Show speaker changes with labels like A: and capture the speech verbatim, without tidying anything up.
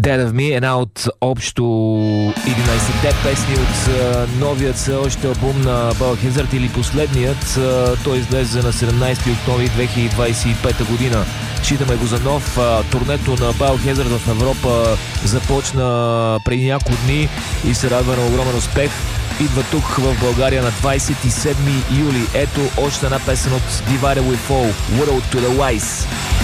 A: Dead of Me, една от общо единайсетте песни от а, новият все още албум на Biohazard или последният. А, той излезе на седемнайсети октомври две хиляди двайсет и пета година. Считаме го за нов. А, турнето на Biohazard в Европа започна преди няколко дни и се радва на огромен успех. Идва тук в България на двайсет и седми юли. Ето още една песен от Divided We Fall, World to the Wise.